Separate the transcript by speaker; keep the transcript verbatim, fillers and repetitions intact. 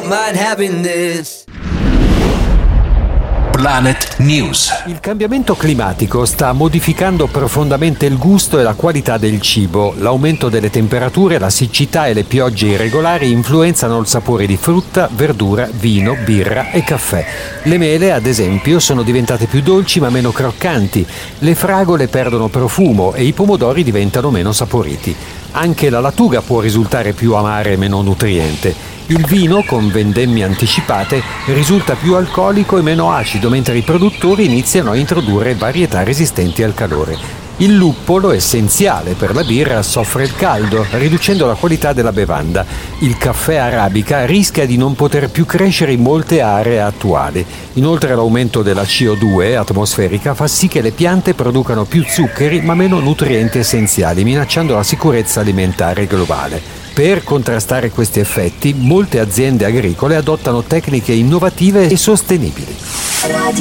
Speaker 1: mind having this.
Speaker 2: Planet News.
Speaker 3: Il cambiamento climatico sta modificando profondamente il gusto e la qualità del cibo. L'aumento delle temperature, la siccità e le piogge irregolari influenzano il sapore di frutta, verdura, vino, birra e caffè. Le mele, ad esempio, sono diventate più dolci ma meno croccanti. Le fragole perdono profumo e i pomodori diventano meno saporiti. Anche la lattuga può risultare più amara e meno nutriente. Il vino, con vendemmie anticipate, risulta più alcolico e meno acido, mentre i produttori iniziano a introdurre varietà resistenti al calore. Il luppolo, essenziale per la birra, soffre il caldo, riducendo la qualità della bevanda. Il caffè arabica rischia di non poter più crescere in molte aree attuali. Inoltre l'aumento della C O due atmosferica fa sì che le piante producano più zuccheri ma meno nutrienti essenziali, minacciando la sicurezza alimentare globale. Per contrastare questi effetti, molte aziende agricole adottano tecniche innovative e sostenibili.